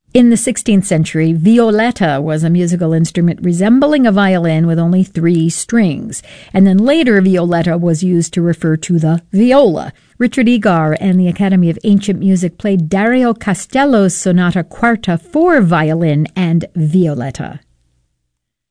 In the 16th century, violetta was a musical instrument resembling a violin with only 3 strings, and then later violetta was used to refer to the viola. Richard Egar and the Academy of Ancient Music played Dario Castello's Sonata Quarta for violin and violetta.